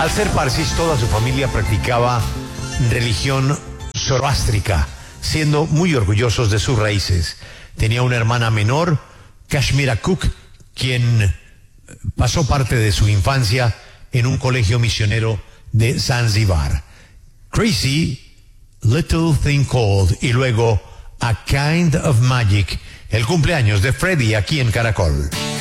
Al ser parsis, toda su familia practicaba religión zoroástrica, siendo muy orgullosos de sus raíces. Tenía una hermana menor, Kashmira Cook, quien pasó parte de su infancia en un colegio misionero de Zanzibar. Crazy Little Thing Called y luego A Kind of Magic, el cumpleaños de Freddie aquí en Caracol.